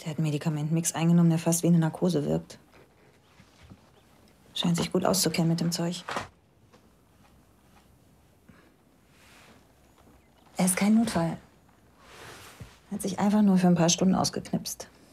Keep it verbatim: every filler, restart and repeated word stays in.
Der hat einen Medikamentenmix eingenommen, der fast wie eine Narkose wirkt. Scheint sich gut auszukennen mit dem Zeug. Er ist kein Notfall. Hat sich einfach nur für ein paar Stunden ausgeknipst.